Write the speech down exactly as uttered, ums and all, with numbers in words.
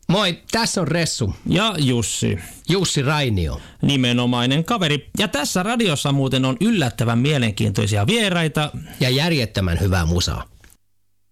Moi, tässä on Ressu. Ja Jussi. Jussi Rainio. Nimenomainen kaveri. Ja tässä radiossa muuten on yllättävän mielenkiintoisia vieraita. Ja järjettömän hyvää musaa.